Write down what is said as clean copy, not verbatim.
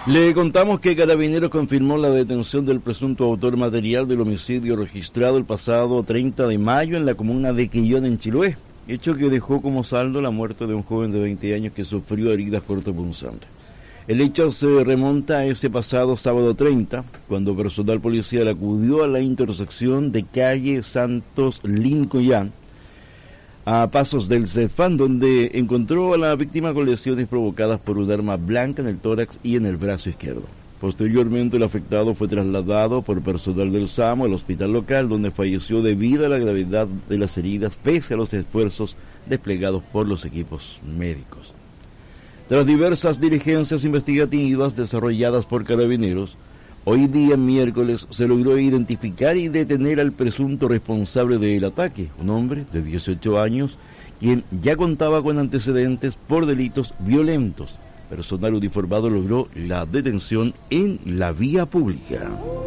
Le contamos que Carabineros confirmó la detención del presunto autor material del homicidio registrado el pasado 30 de mayo en la comuna de Quillón, en Chiloé, hecho que dejó como saldo la muerte de un joven de 20 años que sufrió heridas cortopunzantes. El hecho se remonta a ese pasado sábado 30, cuando personal policial acudió a la intersección de calle Santos Lincoln, a pasos del Cefán, donde encontró a la víctima con lesiones provocadas por un arma blanca en el tórax y en el brazo izquierdo. Posteriormente, el afectado fue trasladado por personal del SAMU al hospital local, donde falleció debido a la gravedad de las heridas, pese a los esfuerzos desplegados por los equipos médicos. Tras diversas diligencias investigativas desarrolladas por Carabineros, hoy día miércoles se logró identificar y detener al presunto responsable del ataque, un hombre de 18 años, quien ya contaba con antecedentes por delitos violentos. Personal uniformado logró la detención en la vía pública.